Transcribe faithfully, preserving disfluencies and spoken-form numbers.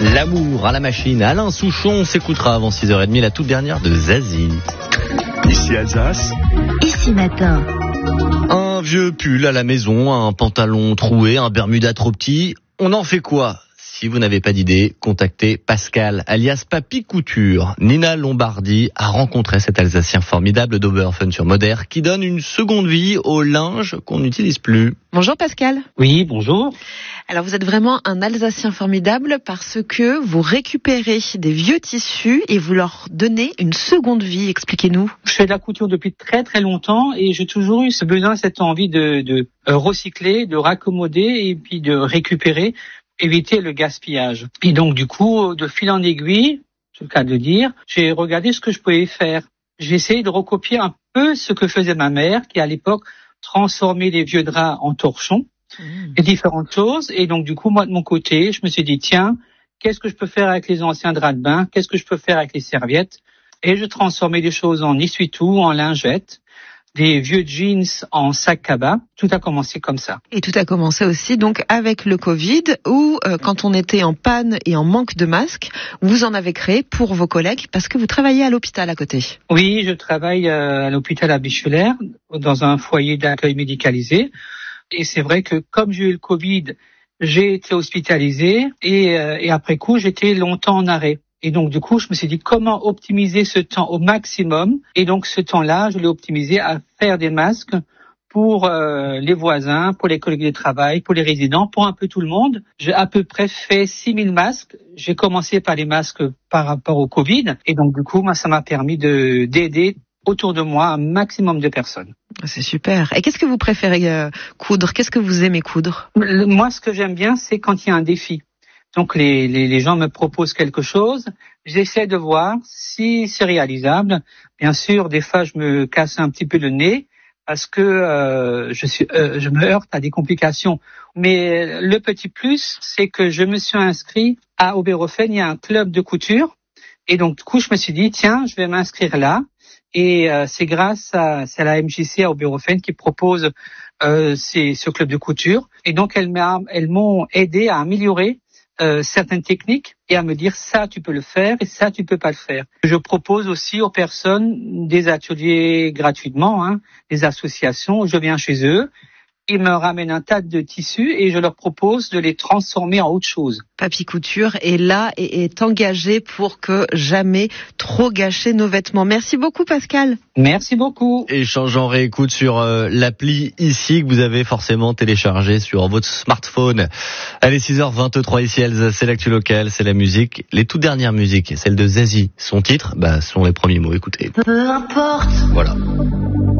L'amour à la machine. Alain Souchon s'écoutera avant six heures trente la toute dernière de Zazie. Ici Alsace. Ici Matin. Un vieux pull à la maison, un pantalon troué, un bermuda trop petit. On en fait quoi ? Si vous n'avez pas d'idée, contactez Pascal, alias Papy Couture. Nina Lombardi a rencontré cet Alsacien formidable d'Oberhofen-sur-Moder qui donne une seconde vie au linge qu'on n'utilise plus. Bonjour Pascal. Oui, bonjour. Alors vous êtes vraiment un Alsacien formidable parce que vous récupérez des vieux tissus et vous leur donnez une seconde vie. Expliquez-nous. Je fais de la couture depuis très très longtemps et j'ai toujours eu ce besoin, cette envie de, de recycler, de raccommoder et puis de récupérer, éviter le gaspillage. Et donc du coup, de fil en aiguille, c'est le cas de dire, j'ai regardé ce que je pouvais faire. J'ai essayé de recopier un peu ce que faisait ma mère qui à l'époque transformait les vieux draps en torchons. Mmh. Et différentes choses. Et donc, du coup, moi, de mon côté, je me suis dit, tiens, qu'est-ce que je peux faire avec les anciens draps de bain? Qu'est-ce que je peux faire avec les serviettes? Et je transformais des choses en essuie-tout, en lingettes, des vieux jeans en sac cabas. Tout a commencé comme ça. Et tout a commencé aussi, donc, avec le Covid, où, euh, quand on était en panne et en manque de masques, vous en avez créé pour vos collègues, parce que vous travaillez à l'hôpital à côté. Oui, je travaille euh, à l'hôpital à Bischelaire, dans un foyer d'accueil médicalisé. Et c'est vrai que comme j'ai eu le Covid, j'ai été hospitalisé et, euh, et après coup, j'étais longtemps en arrêt. Et donc, du coup, je me suis dit comment optimiser ce temps au maximum. Et donc, ce temps-là, je l'ai optimisé à faire des masques pour euh, les voisins, pour les collègues de travail, pour les résidents, pour un peu tout le monde. J'ai à peu près fait six mille masques. J'ai commencé par les masques par rapport au Covid. Et donc, du coup, moi, ça m'a permis de d'aider autour de moi un maximum de personnes. C'est super. Et qu'est-ce que vous préférez euh, coudre? Qu'est-ce que vous aimez coudre? Moi, ce que j'aime bien, c'est quand il y a un défi. Donc, les, les, les gens me proposent quelque chose. J'essaie de voir si c'est réalisable. Bien sûr, des fois, je me casse un petit peu le nez parce que euh, je, suis, euh, je me heurte à des complications. Mais le petit plus, c'est que je me suis inscrit à Oberhofen. Il y a un club de couture. Et donc, du coup, je me suis dit, tiens, je vais m'inscrire là. Et euh, c'est grâce à, c'est à la M J C à Oberhofen qui propose euh, ces, ce club de couture. Et donc, elles, m'a, elles m'ont aidé à améliorer euh, certaines techniques et à me dire ça, tu peux le faire et ça, tu peux pas le faire. Je propose aussi aux personnes des ateliers gratuitement, hein, des associations. Je viens chez eux. Ils me ramènent un tas de tissus et je leur propose de les transformer en autre chose. Papy Couture est là et est engagé pour que jamais trop gâcher nos vêtements. Merci beaucoup Pascal. Merci beaucoup. Échange en réécoute sur euh, l'appli ici que vous avez forcément téléchargé sur votre smartphone. Allez, six heures vingt-trois ici Alsace, c'est l'actu locale, c'est la musique. Les toutes dernières musiques, celle de Zazie. Son titre, bah, sont les premiers mots, écoutez. Peu importe. Voilà.